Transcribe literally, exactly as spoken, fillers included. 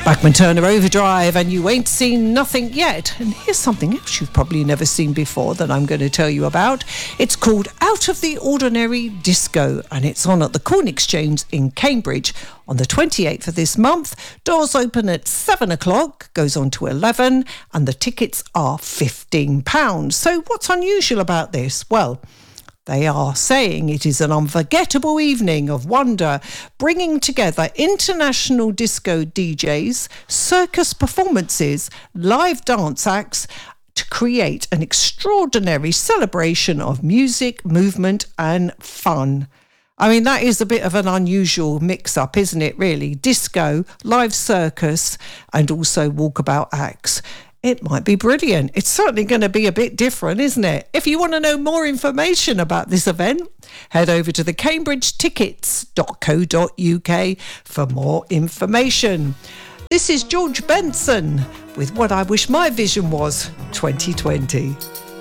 Bachman Turner Overdrive, and You Ain't Seen Nothing Yet. And here's something else you've probably never seen before that I'm going to tell you about. It's called Out of the Ordinary Disco, and it's on at the Corn Exchange in Cambridge on the twenty-eighth of this month. Doors open at seven o'clock, goes on to eleven, and the tickets are fifteen pounds. So what's unusual about this? Well, they are saying it is an unforgettable evening of wonder, bringing together international disco D Js, circus performances, live dance acts to create an extraordinary celebration of music, movement and fun. I mean, that is a bit of an unusual mix-up, isn't it, really? Disco, live circus and also walkabout acts. It might be brilliant. It's certainly going to be a bit different, isn't it? If you want to know more information about this event, head over to the cambridge tickets dot co dot uk for more information. This is George Benson with What I Wish My Vision Was twenty twenty.